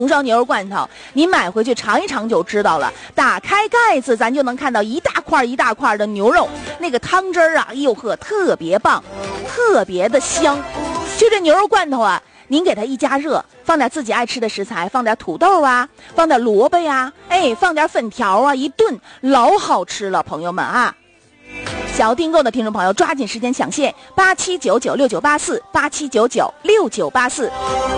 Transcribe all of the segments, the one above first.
红烧牛肉罐头，你买回去尝一尝就知道了。打开盖子，咱就能看到一大块一大块的牛肉，那个汤汁儿啊，哎呦呵，特别棒，特别的香。就这牛肉罐头啊，您给它一加热，放点自己爱吃的食材，放点土豆啊，放点萝卜呀，放点粉条啊，一炖老好吃了，朋友们啊！想要订购的听众朋友，抓紧时间抢现8799698487996984。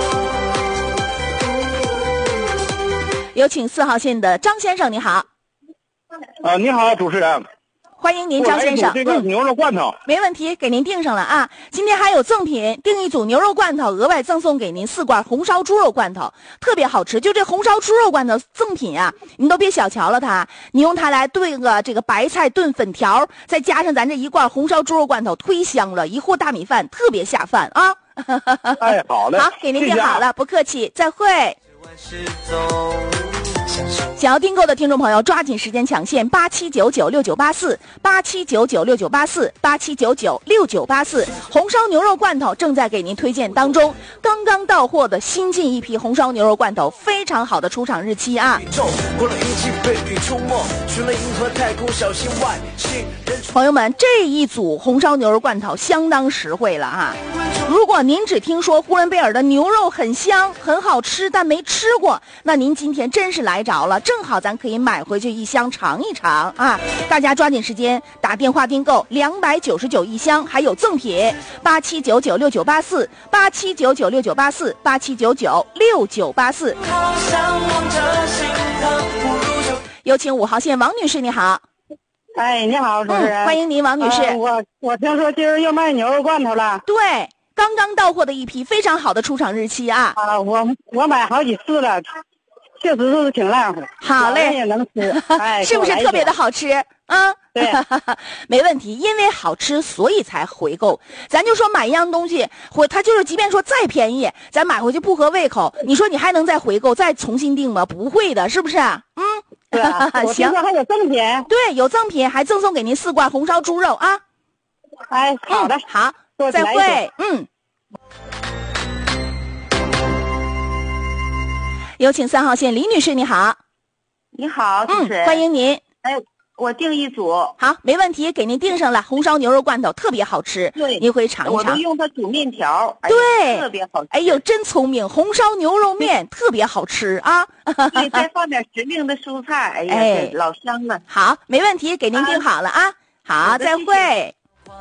有请4号线的张先生，你好。 你好，主持人。 欢迎您，张先生。 这个牛肉罐头， 没问题，给您订上了啊。今天还有赠品，订一组牛肉罐头，额外赠送给您4罐红烧猪肉罐头，特别好吃。就这红烧猪肉罐头赠品啊，您都别小瞧了它，你用它来炖个这个白菜炖粉条，再加上咱这一罐红烧猪肉罐头，忒香了，一锅大米饭特别下饭啊。 好嘞， 好，给您订好了，不客气，再会。想要订购的听众朋友，抓紧时间抢现879969848799698487996984。红烧牛肉罐头正在给您推荐当中，刚刚到货的新进一批红烧牛肉罐头，非常好的出厂日期啊！朋友们，这一组红烧牛肉罐头相当实惠了啊！如果您只听说呼伦贝尔的牛肉很香很好吃，但没吃过，那您今天真是来着了，正好咱可以买回去一箱尝一尝啊！大家抓紧时间打电话订购，299一箱，还有赠品，879969848799698487996984。有请5号线王女士，你好。 你好，主持人。 欢迎您，王女士。 我听说今儿又卖牛肉罐头了。 对，刚刚到货的一批，非常好的出厂日期啊。 我买好几次了，确实是挺烂乎。 好嘞， 也能吃。 是不是特别的好吃啊？ 对， 没问题，因为好吃所以才回购。咱就说买一样东西，它就是即便说再便宜，咱买回去不合胃口，你说你还能再回购再重新订吗？不会的，是不是？ 对啊， 行， 还有赠品。 对，有赠品，还赠送给您4罐红烧猪肉啊。 好的， 好，再会。有请3号线李女士，你好。 你好，主持人。 欢迎您。 我订一组。 好，没问题，给您订上了。红烧牛肉罐头特别好吃， 对， 您回尝一尝。 我都用它煮面条， 对， 特别好吃。 哎呦，真聪明！红烧牛肉面特别好吃啊！ 对，再放点时令的蔬菜，哎呀，老香了。 好，没问题，给您订好了啊。好，再会。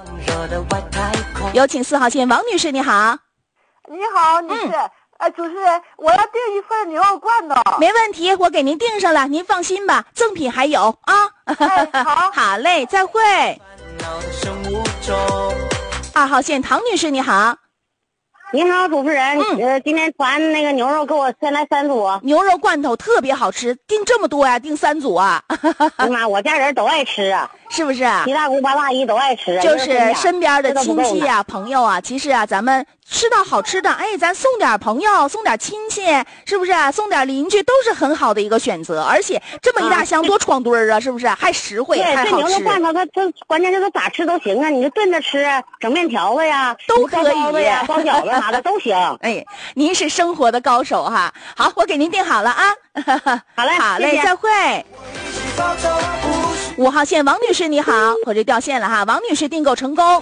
有请4号线王女士，你好。 你好，女士。主持人，我要订一份牛肉罐头。 没问题，我给您订上了，您放心吧，赠品还有啊。 好， 好嘞，再会。2号线唐女士，你好。 你好，主持人。今天传那个牛肉，给我先来3组。 牛肉罐头特别好吃，订这么多呀？订3组啊？ 妈，我家人都爱吃啊， 是不是？ 七大姑八大姨都爱吃， 就是身边的亲戚啊、朋友啊，其实啊，咱们吃到好吃的，咱送点朋友，送点亲戚，是不是？送点邻居都是很好的一个选择，而且这么一大箱多闯堆儿啊，是不是？还实惠，还好吃。 对，牛肉罐头它关键就是咋吃都行啊，你就炖着吃，整面条子呀， 都可以， 包饺子啥的都行。 您是生活的高手哈。好，我给您订好了啊。 好嘞， 好嘞，谢谢，再会。5号线王女士，你好，我这掉线了哈。王女士订购成功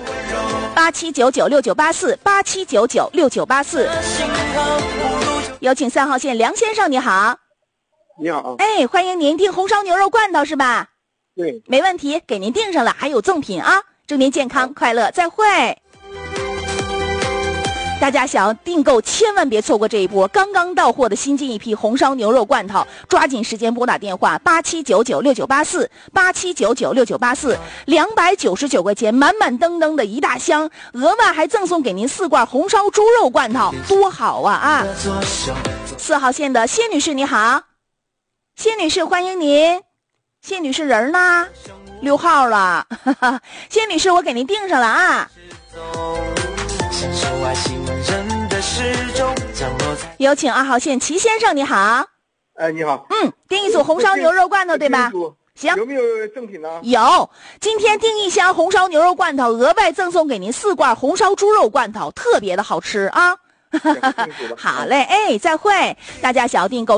，8799698487996984。有请3号线梁先生，你好。 你好。 欢迎您订红烧牛肉罐头是吧？ 对， 没问题，给您订上了，还有赠品啊。祝您健康快乐，再会。大家想要订购，千万别错过这一波刚刚到货的新进一批红烧牛肉罐头，抓紧时间拨打电话8799698487996984，299块钱，满满登登的一大箱，额外还赠送给您4罐红烧猪肉罐头，多好啊！4号线的谢女士，你好。谢女士，欢迎您。谢女士人呢？6号了。谢女士，我给您订上了啊。有请2号线齐先生，你好。 你好。 订一组红烧牛肉罐头对吧？行。 有没有赠品呢？ 有，今天订一箱红烧牛肉罐头，额外赠送给您4罐红烧猪肉罐头，特别的好吃啊。 行，辛苦吧。 好嘞，哎，再会，大家小订购。